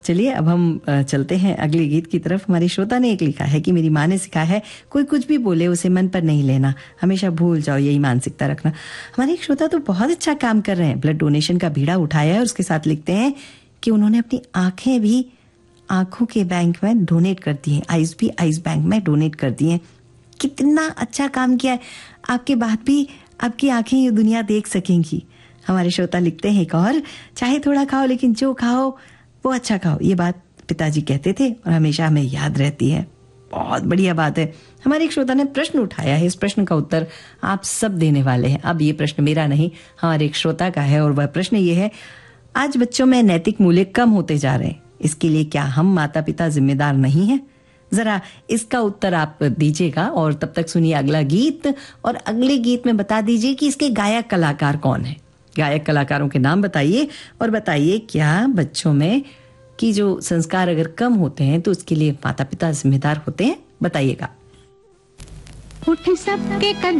चलिए अब हम चलते हैं अगले गीत की तरफ। हमारी श्रोता ने एक लिखा है कि मेरी माँ ने सिखाया है कोई कुछ भी बोले उसे मन पर नहीं लेना, हमेशा भूल जाओ, यही मानसिकता रखना। हमारे एक श्रोता तो बहुत अच्छा काम कर रहे हैं, ब्लड डोनेशन का बीड़ा उठाया है और उसके साथ लिखते हैं कि उन्होंने अपनी आंखें भी आंखों के बैंक में डोनेट कर दी हैं, आइज भी आइज बैंक में डोनेट कर दी हैं। कितना अच्छा काम किया है, आपके बाद भी आपकी आंखें ये दुनिया देख सकेंगी। हमारे श्रोता लिखते हैं एक और, चाहे थोड़ा खाओ लेकिन जो खाओ वो अच्छा खाओ, ये बात पिताजी कहते थे और हमेशा हमें याद रहती है। बहुत बढ़िया बात है। हमारे एक श्रोता ने प्रश्न उठाया है, इस प्रश्न का उत्तर आप सब देने वाले हैं। अब ये प्रश्न मेरा नहीं, हमारे एक श्रोता का है और वह प्रश्न ये है, आज बच्चों में नैतिक मूल्य कम होते जा रहे हैं, इसके लिए क्या हम माता पिता जिम्मेदार नहीं हैं? जरा इसका उत्तर आप दीजिएगा और तब तक सुनिए अगला गीत, और अगले गीत में बता दीजिए कि इसके गायक कलाकार कौन है। गायक कलाकारों के नाम बताइए और बताइए क्या बच्चों में कि जो संस्कार अगर कम होते हैं तो उसके लिए माता पिता जिम्मेदार होते हैं, बताइएगा। उठ सबके